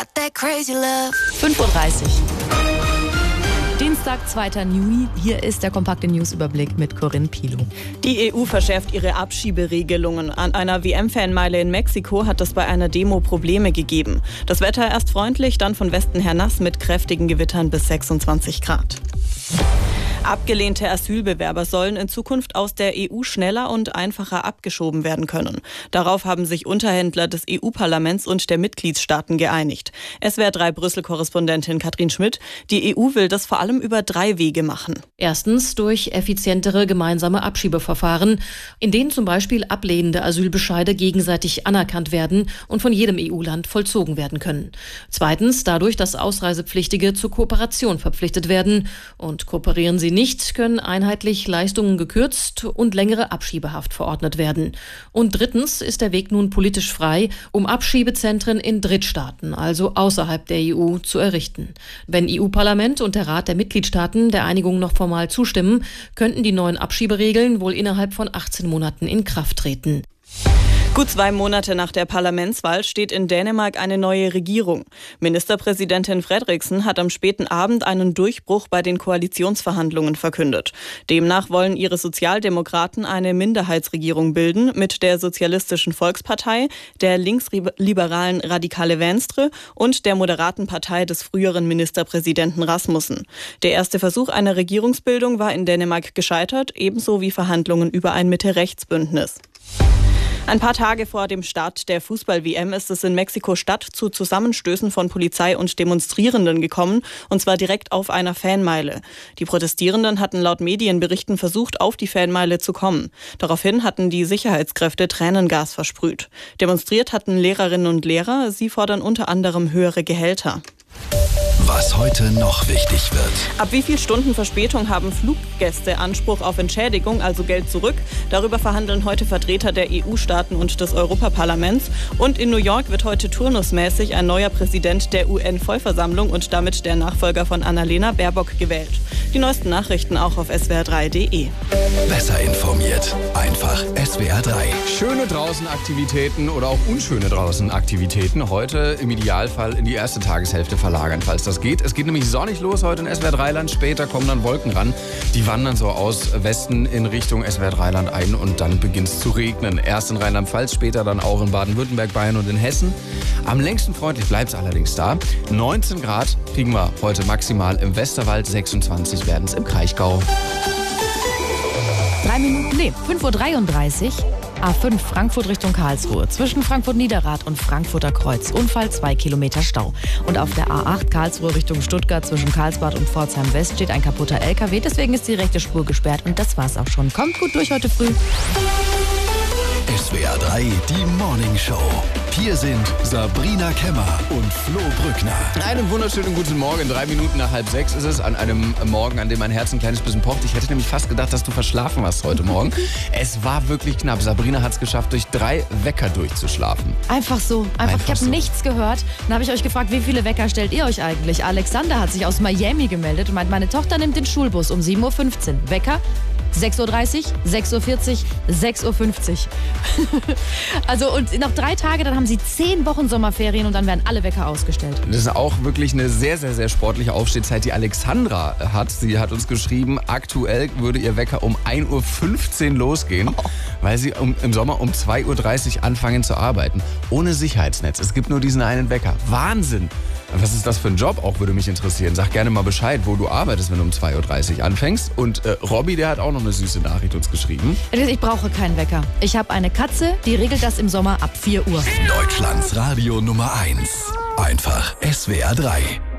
got that crazy love. 5:30 Uhr. Dienstag, 2. Juni. Hier ist der kompakte Newsüberblick mit Corinne Pilow. Die EU verschärft ihre Abschieberegelungen. An einer WM-Fanmeile in Mexiko hat es bei einer Demo Probleme gegeben. Das Wetter erst freundlich, dann von Westen her nass mit kräftigen Gewittern bis 26 Grad. Abgelehnte Asylbewerber sollen in Zukunft aus der EU schneller und einfacher abgeschoben werden können. Darauf haben sich Unterhändler des EU-Parlaments und der Mitgliedstaaten geeinigt. SWR 3 Brüssel-Korrespondentin Katrin Schmidt. Die EU will das vor allem über 3 Wege machen. Erstens durch effizientere gemeinsame Abschiebeverfahren, in denen zum Beispiel ablehnende Asylbescheide gegenseitig anerkannt werden und von jedem EU-Land vollzogen werden können. Zweitens dadurch, dass Ausreisepflichtige zur Kooperation verpflichtet werden. Und kooperieren sie nicht, können einheitlich Leistungen gekürzt und längere Abschiebehaft verordnet werden. Und drittens ist der Weg nun politisch frei, um Abschiebezentren in Drittstaaten, also außerhalb der EU, zu errichten. Wenn EU-Parlament und der Rat der Mitgliedstaaten der Einigung noch formal zustimmen, könnten die neuen Abschieberegeln wohl innerhalb von 18 Monaten in Kraft treten. Gut 2 Monate nach der Parlamentswahl steht in Dänemark eine neue Regierung. Ministerpräsidentin Frederiksen hat am späten Abend einen Durchbruch bei den Koalitionsverhandlungen verkündet. Demnach wollen ihre Sozialdemokraten eine Minderheitsregierung bilden mit der Sozialistischen Volkspartei, der linksliberalen Radikale Venstre und der moderaten Partei des früheren Ministerpräsidenten Rasmussen. Der erste Versuch einer Regierungsbildung war in Dänemark gescheitert, ebenso wie Verhandlungen über ein Mitte-Rechts-Bündnis. Ein paar Tage vor dem Start der Fußball-WM ist es in Mexiko-Stadt zu Zusammenstößen von Polizei und Demonstrierenden gekommen, und zwar direkt auf einer Fanmeile. Die Protestierenden hatten laut Medienberichten versucht, auf die Fanmeile zu kommen. Daraufhin hatten die Sicherheitskräfte Tränengas versprüht. Demonstriert hatten Lehrerinnen und Lehrer, sie fordern unter anderem höhere Gehälter. Was heute noch wichtig wird. Ab wie viel Stunden Verspätung haben Fluggäste Anspruch auf Entschädigung, also Geld zurück? Darüber verhandeln heute Vertreter der EU-Staaten und des Europaparlaments. Und in New York wird heute turnusmäßig ein neuer Präsident der UN-Vollversammlung und damit der Nachfolger von Annalena Baerbock gewählt. Die neuesten Nachrichten auch auf swr3.de. Besser informiert. Einfach SWR 3. Schöne Draußenaktivitäten oder auch unschöne Draußenaktivitäten heute im Idealfall in die erste Tageshälfte verlagern, falls das geht. Es geht nämlich sonnig los heute in SWR 3 Land. Später kommen dann Wolken ran. Die wandern so aus Westen in Richtung SWR 3 Land ein und dann beginnt es zu regnen. Erst in Rheinland-Pfalz, später dann auch in Baden-Württemberg, Bayern und in Hessen. Am längsten freundlich bleibt es allerdings da. 19 Grad kriegen wir heute maximal im Westerwald, 26 werden es im Kraichgau. 5:33 Uhr. A5 Frankfurt Richtung Karlsruhe. Zwischen Frankfurt-Niederrad und Frankfurter Kreuz. Unfall, 2 Kilometer Stau. Und auf der A8 Karlsruhe Richtung Stuttgart zwischen Karlsbad und Pforzheim West steht ein kaputter LKW. Deswegen ist die rechte Spur gesperrt. Und das war's auch schon. Kommt gut durch heute früh. SWR 3, die Morning Show. Hier sind Sabrina Kemmer und Flo Brückner. Einen wunderschönen guten Morgen. 3 Minuten nach 5:30 ist es an einem Morgen, an dem mein Herz ein kleines bisschen pocht. Ich hätte nämlich fast gedacht, dass du verschlafen hast heute Morgen. Es war wirklich knapp. Sabrina hat es geschafft, durch 3 Wecker durchzuschlafen. Einfach so. Ich habe nichts gehört. Dann habe ich euch gefragt, wie viele Wecker stellt ihr euch eigentlich? Alexander hat sich aus Miami gemeldet und meint, meine Tochter nimmt den Schulbus um 7:15 Uhr. Wecker 6:30 Uhr, 6:40 Uhr, 6:50 Uhr. Also und noch 3 Tage, dann haben sie 10 Wochen Sommerferien und dann werden alle Wecker ausgestellt. Das ist auch wirklich eine sehr, sehr, sehr sportliche Aufstehzeit, die Alexandra hat. Sie hat uns geschrieben, aktuell würde ihr Wecker um 1:15 Uhr losgehen, weil sie im Sommer um 2:30 Uhr anfangen zu arbeiten. Ohne Sicherheitsnetz. Es gibt nur diesen einen Wecker. Wahnsinn! Was ist das für ein Job? Auch würde mich interessieren. Sag gerne mal Bescheid, wo du arbeitest, wenn du um 2:30 Uhr anfängst. Und Robby, der hat auch noch eine süße Nachricht uns geschrieben. Ich brauche keinen Wecker. Ich habe eine Katze, die regelt das im Sommer ab 4 Uhr. Deutschlands Radio Nummer 1. Einfach SWR 3.